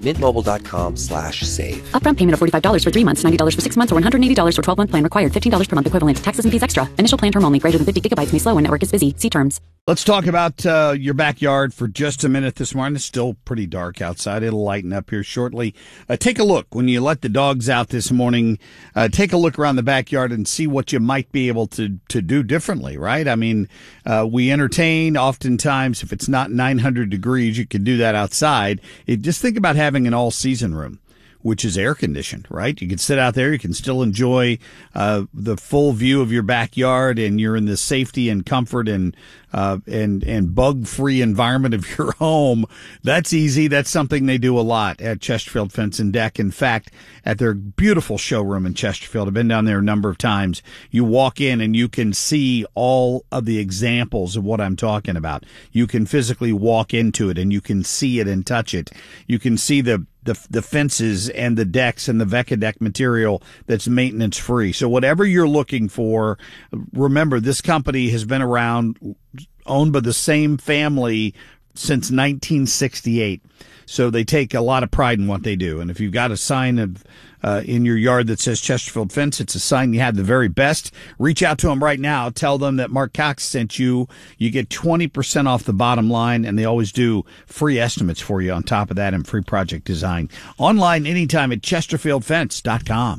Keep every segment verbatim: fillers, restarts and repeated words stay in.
mintmobile.com slash save. Upfront payment of forty-five dollars for three months, ninety dollars for six months, or one hundred eighty dollars for twelve-month plan required. fifteen dollars per month equivalent. Taxes and fees extra. Initial plan term only. Greater than fifty gigabytes may slow when network is busy. See terms. Let's talk about uh, your backyard for just a minute this morning. It's still pretty dark outside. It'll lighten up here shortly. Uh, take a look when you let the dogs out this morning. Uh, take a look around the backyard and see what you might be able to, to do differently, right? I mean, uh, we entertain oftentimes. If it's not nine hundred degrees, you can do that outside. It, just think about having an all-season room, which is air conditioned, right? You can sit out there. You can still enjoy uh, the full view of your backyard, and you're in the safety and comfort and uh, and and bug-free environment of your home. That's easy. That's something they do a lot at Chesterfield Fence and Deck. In fact, at their beautiful showroom in Chesterfield, I've been down there a number of times. You walk in and you can see all of the examples of what I'm talking about. You can physically walk into it and you can see it and touch it. You can see the The, the fences and the decks and the VecaDeck material that's maintenance free. So whatever you're looking for, remember this company has been around, owned by the same family since nineteen sixty-eight. So they take a lot of pride in what they do. And if you've got a sign of uh, in your yard that says Chesterfield Fence, it's a sign you have the very best. Reach out to them right now. Tell them that Mark Cox sent you. You get twenty percent off the bottom line, and they always do free estimates for you on top of that and free project design. Online anytime at chesterfield fence dot com.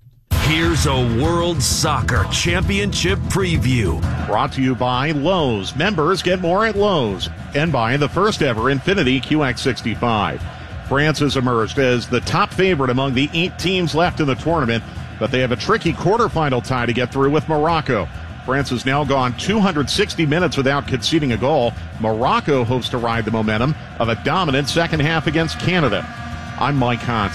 Here's a World Soccer Championship preview. Brought to you by Lowe's. Members get more at Lowe's. And by the first ever Infiniti Q X sixty-five. France has emerged as the top favorite among the eight teams left in the tournament, but they have a tricky quarterfinal tie to get through with Morocco. France has now gone two hundred sixty minutes without conceding a goal. Morocco hopes to ride the momentum of a dominant second half against Canada. I'm Mike Hahn.